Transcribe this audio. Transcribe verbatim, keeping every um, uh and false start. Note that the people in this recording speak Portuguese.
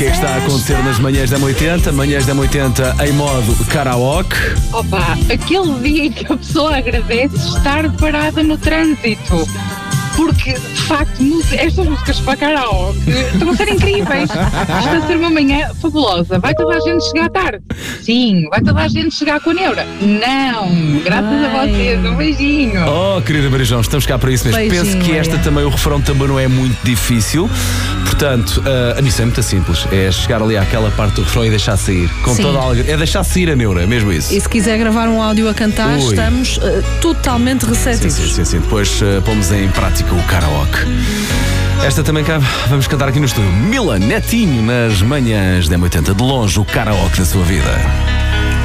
que é que está a acontecer nas manhãs da M oitenta? Manhãs da M oitenta em modo karaoke. Opa, aquele dia em que a pessoa agradece estar parada no trânsito. Porque, de facto, estas músicas para karaoke estão a ser incríveis. Está a ser uma manhã fabulosa. Vai toda a gente chegar tarde? Sim. Vai toda a gente chegar com a neura? Não. Graças Ai. a vocês. Um beijinho. Oh, querida Maria João, estamos cá para isso mesmo. Beijinho, penso que esta Maria. também, o refrão também não é muito difícil. Portanto, uh, a missão é muito simples. É chegar ali àquela parte do refrão e deixar sair. Com Sim. toda a alegria. É deixar sair a neura, é mesmo isso. E se quiser gravar um áudio a cantar, Ui. estamos uh, totalmente receptivos. Sim, sim, sim, sim. Depois uh, pomos em prática o karaoke. Esta também cá, vamos cantar aqui no estúdio. Mila Netinho nas manhãs da M oitenta, de longe o karaoke da sua vida.